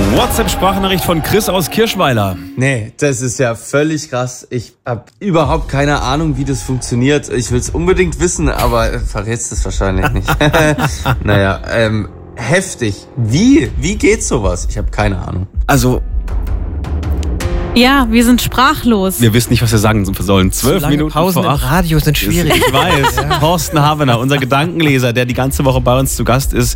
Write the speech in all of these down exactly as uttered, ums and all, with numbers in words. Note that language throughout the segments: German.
WhatsApp-Sprachnachricht von Chris aus Kirschweiler. Nee, das ist ja völlig krass. Ich habe überhaupt keine Ahnung, wie das funktioniert. Ich will es unbedingt wissen, aber verrätst es wahrscheinlich nicht. Naja, ähm, heftig. Wie? Wie geht sowas? Ich habe keine Ahnung. Also, ja, wir sind sprachlos. wir wissen nicht, was wir sagen sollen. Zwölf Minuten Pausen vor im acht. Radio sind schwierig. Ich weiß. Thorsten Havener, unser Gedankenleser, der die ganze Woche bei uns zu Gast ist.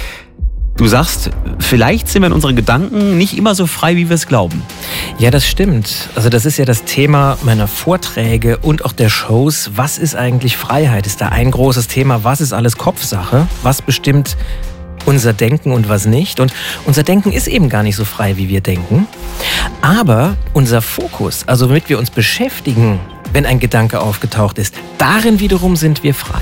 Du sagst, vielleicht sind wir in unseren Gedanken nicht immer so frei, wie wir es glauben. Ja, das stimmt. Also das ist ja das Thema meiner Vorträge und auch der Shows. Was ist eigentlich Freiheit? Ist da ein großes Thema. Was ist alles Kopfsache? Was bestimmt unser Denken und was nicht? Und unser Denken ist eben gar nicht so frei, wie wir denken. Aber unser Fokus, also womit wir uns beschäftigen, wenn ein Gedanke aufgetaucht ist, darin wiederum sind wir frei.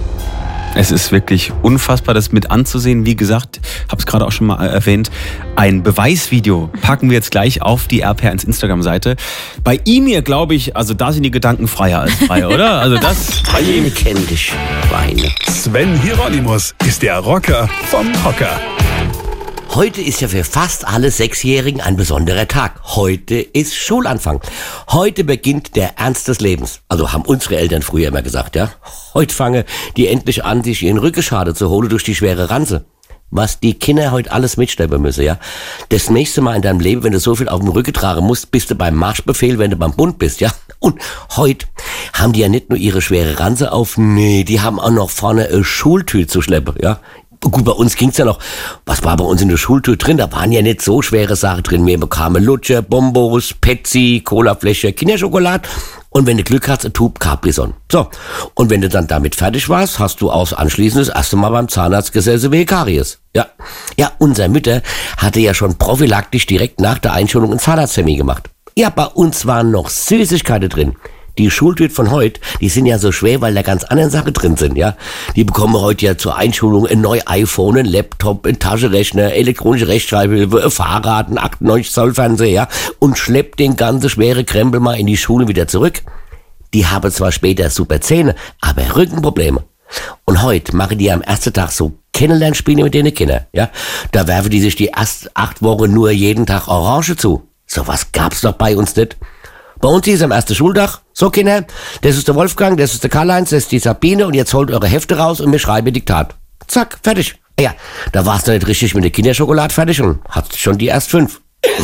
Es ist wirklich unfassbar, das mit anzusehen. Wie gesagt, habe es gerade auch schon mal erwähnt, ein Beweisvideo packen wir jetzt gleich auf die R P R eins Instagram-Seite. Bei E-Mail, glaube ich, also da sind die Gedanken freier als frei, oder? Also das Bei ihm kenn dich, Weine. Sven Hieronymus ist der Rocker vom Hocker. Heute ist ja für fast alle Sechsjährigen ein besonderer Tag. Heute ist Schulanfang. Heute beginnt der Ernst des Lebens. Also haben unsere Eltern früher immer gesagt, ja. Heute fangen die endlich an, sich ihren Rückenschade zu holen durch die schwere Ranze. Was die Kinder heute alles mitschleppen müssen, ja. Das nächste Mal in deinem Leben, wenn du so viel auf dem Rücken tragen musst, bist du beim Marschbefehl, wenn du beim Bund bist, ja. Und heute haben die ja nicht nur ihre schwere Ranze auf, nee, die haben auch noch vorne eine Schultüte zu schleppen, ja. Gut, bei uns ging's ja noch. Was war bei uns in der Schultüte drin? Da waren ja nicht so schwere Sachen drin. Wir bekamen Lutscher, Bonbons, Pepsi, Colafläche, Kinderschokolade und wenn du Glück hast, ein Tube Capri-Sonne. So. Und wenn du dann damit fertig warst, hast du auch anschließend das erste Mal beim Zahnarzt gesessen wegen Karies. Ja. Ja, unser Mütter hatte ja schon prophylaktisch direkt nach der Einschulung einen Zahnarzttermin gemacht. Ja, bei uns waren noch Süßigkeiten drin. Die Schultüte von heute, die sind ja so schwer, weil da ganz andere Sachen drin sind, ja. Die bekommen heute ja zur Einschulung ein neues iPhone, ein Laptop, ein Taschenrechner, elektronische Rechtschreibhilfe, ein Fahrrad, ein achtundneunzig Zoll Fernseher, ja. Und schleppt den ganzen schwere Krempel mal in die Schule wieder zurück. Die haben zwar später super Zähne, aber Rückenprobleme. Und heute machen die am ersten Tag so Kennenlernspiele mit den Kindern, ja. Da werfen die sich die ersten acht Wochen nur jeden Tag Orange zu. Sowas gab's doch bei uns nicht. Bei uns ist am ersten Schultag, so Kinder, das ist der Wolfgang, das ist der Karl-Heinz, das ist die Sabine und jetzt holt eure Hefte raus und wir schreiben Diktat. Zack, fertig. Ja, da warst du nicht richtig mit der Kinderschokolade fertig und hast schon die erst fünf.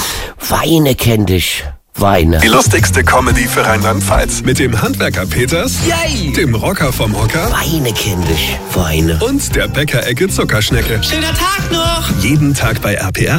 Weine kenn dich, Weine. Die lustigste Comedy für Rheinland-Pfalz. Mit dem Handwerker Peters, Yay! dem Rocker vom Hocker Weine kenn dich, Weine. und der Bäckerecke Zuckerschnecke. Schöner Tag noch! Jeden Tag bei R P R